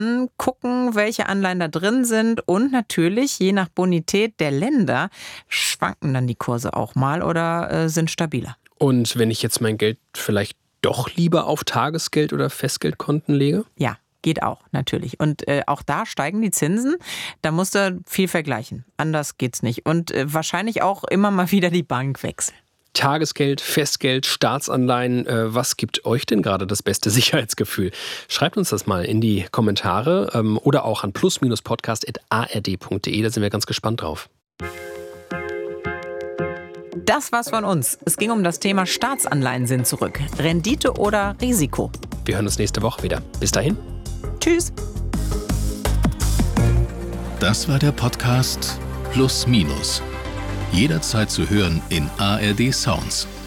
gucken, welche Anleihen da drin sind und natürlich, je nach Bonität der Länder, schwanken dann die Kurse auch mal oder sind stabiler. Und wenn ich jetzt mein Geld vielleicht doch lieber auf Tagesgeld- oder Festgeldkonten lege? Ja, geht auch, natürlich. Und auch da steigen die Zinsen. Da musst du viel vergleichen. Anders geht's nicht. Und wahrscheinlich auch immer mal wieder die Bank wechseln. Tagesgeld, Festgeld, Staatsanleihen, was gibt euch denn gerade das beste Sicherheitsgefühl? Schreibt uns das mal in die Kommentare oder auch an plus-podcast@ard.de, da sind wir ganz gespannt drauf. Das war's von uns. Es ging um das Thema Staatsanleihen sind zurück. Rendite oder Risiko? Wir hören uns nächste Woche wieder. Bis dahin. Tschüss. Das war der Podcast Plus Minus. Jederzeit zu hören in ARD Sounds.